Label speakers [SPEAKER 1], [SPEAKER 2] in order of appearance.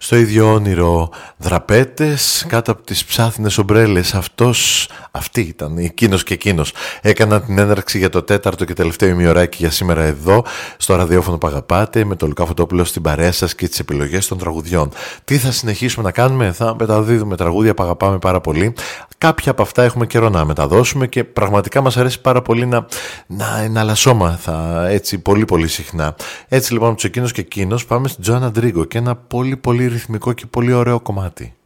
[SPEAKER 1] Στο ίδιο όνειρο δραπέτες κάτω από τις ψάθινες ομπρέλες. Αυτή ήταν, εκείνος και εκείνος. Έκαναν την έναρξη για το τέταρτο και τελευταίο ημιωράκι για σήμερα εδώ, στο ραδιόφωνο που αγαπάτε, με το Λουκά Φωτόπουλο στην παρέα σας και τις επιλογές των τραγουδιών. Τι θα συνεχίσουμε να κάνουμε? Θα μεταδίδουμε τραγούδια που αγαπάμε πάρα πολύ. Κάποια από αυτά έχουμε καιρό να μεταδώσουμε και πραγματικά μας αρέσει πάρα πολύ να εναλλασσόμαθα έτσι πολύ πολύ συχνά. Έτσι λοιπόν, τους εκείνος και εκείνος πάμε στην Τζοάννα Ντρίγκο και ένα πολύ πολύ ρυθμικό και πολύ ωραίο κομμάτι.